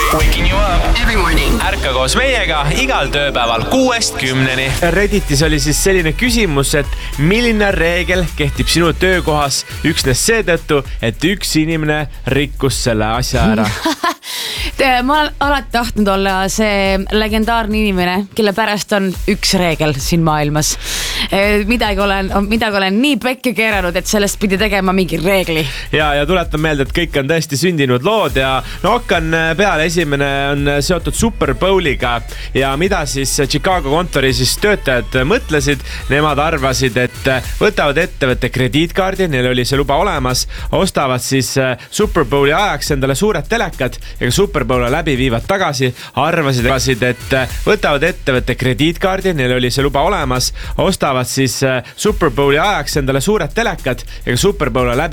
Waking you up every morning. Ärka koos meiega igal tööpäeval 6-10. Redditis oli siis selline küsimus, et milline reegel kehtib sinu töökohas üksnes seetõttu, et üks inimene rikkus selle asja ära. Ma olen alati tahtnud olla see legendaarne inimene, kelle pärast on üks reegel siin maailmas. Midagi olen nii pekki keeranud, et sellest pidi tegema mingi reegli. Ja tuletan meelde, et kõik on tõesti sündinud lood ja hakkan peale. Esimene on seotud Super Bowliga ja mida siis Chicago kontori siis töötajad mõtlesid. Nemad arvasid, et võtavad ettevõtte krediitkaardi, neil oli see luba olemas, ostavad siis Super Bowli ajaks endale suured telekad ja Super Bowl läbi viivad tagasi, arvasid, et võtavad ettevõtte krediitkaardi, neil oli see luba olemas, ostavad siis Super Bowli ajaks endale suured telekad ja Super Bowl läbi